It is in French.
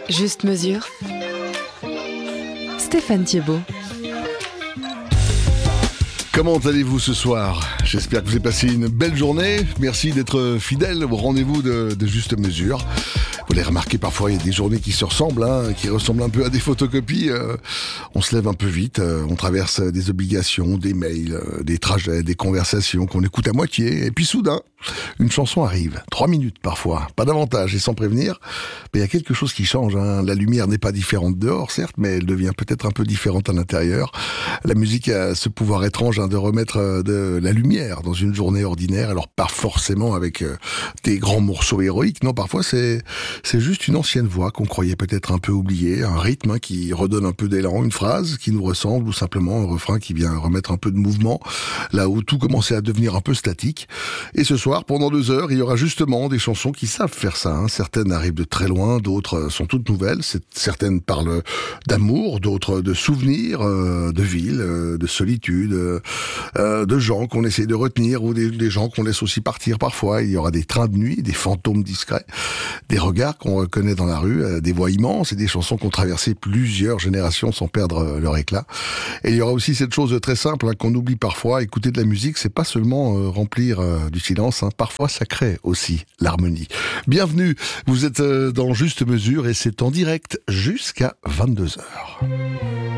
Juste mesure. Stéphane Thiebaud. Comment allez-vous ce soir ? J'espère que vous avez passé une belle journée. Merci d'être fidèle au rendez-vous de Juste Mesure. Vous l'avez remarqué, parfois il y a des journées qui se ressemblent, qui ressemblent un peu à des photocopies. On se lève un peu vite, on traverse des obligations, des mails, des trajets, des conversations qu'on écoute à moitié. Et puis soudain, une chanson arrive. 3 minutes parfois, pas davantage et sans prévenir. Mais il y a quelque chose qui change. La lumière n'est pas différente dehors, certes, mais elle devient peut-être un peu différente à l'intérieur. La musique a ce pouvoir étrange de remettre de la lumière dans une journée ordinaire. Alors pas forcément avec des grands morceaux héroïques. Non, parfois c'est juste une ancienne voix qu'on croyait peut-être un peu oubliée, un rythme qui redonne un peu d'élan, une phrase qui nous ressemble ou simplement un refrain qui vient remettre un peu de mouvement là où tout commençait à devenir un peu statique. Et ce soir, pendant 2 heures, il y aura justement des chansons qui savent faire ça. Certaines arrivent de très loin, d'autres sont toutes nouvelles. Certaines parlent d'amour, d'autres de souvenirs, de ville, de solitude, de gens qu'on essaie de retenir ou des gens qu'on laisse aussi partir parfois. Il y aura des trains de nuit, des fantômes discrets, des regards qu'on reconnaît dans la rue, des voix immenses et des chansons qui ont traversé plusieurs générations sans perdre leur éclat. Et il y aura aussi cette chose très simple qu'on oublie parfois, écouter de la musique, c'est pas seulement remplir du silence, parfois ça crée aussi l'harmonie. Bienvenue, vous êtes dans Juste Mesure et c'est en direct jusqu'à 22h.